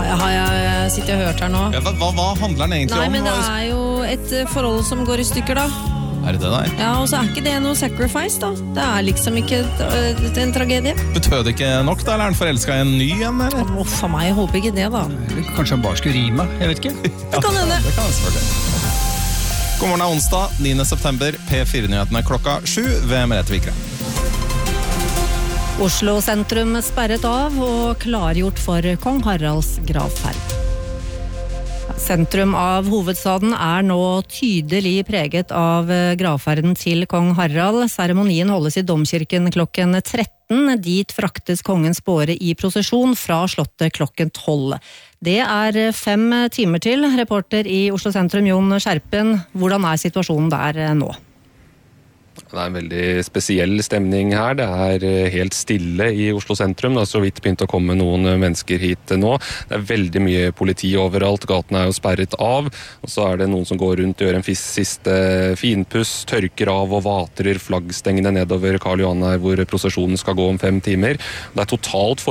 har jeg sittet og hørt her nå. Ja, hva handler den egentlig om? Nei, men det jo et forhold som går i stykker da. Det der? Ja, og så ikke det noe sacrifice da. Det liksom ikke en tragedie. Betød det ikke nok da, eller den forelsket i en ny en, eller? For meg, jeg håper ikke det da. Kanskje han bare skulle rime, jeg vet ikke. Det kan hende. Det kan jeg selvfølgelig. God morgen onsdag, 9. september, P4-nyhetene klokka 7 ved Merete Vikre. Oslo sentrum sperret av og klargjort for Kong Haralds gravferd. Sentrum av hovedstaden nå tydelig preget av gravferden til Kong Harald. Seremonien holdes i Domkirken klokken 13. Dit fraktes kongens båre i prosesjon fra slottet klokken 12. Det 5 timer til. Reporter i Oslo sentrum, Jon Skjerpen. Hvordan situasjonen der nå? Det en veldig spesiell stemning her. Det helt stille i Oslo sentrum. Det har så vidt begynt å komme noen mennesker hit nå. Det veldig mye politi overalt. Gaten jo sperret av. Og så det noen som går rundt og gjør en siste finpuss, tørker av og vatrer flaggstengene nedover Karl Johan her, hvor prosesjonen skal gå om 5 timer. Det totalt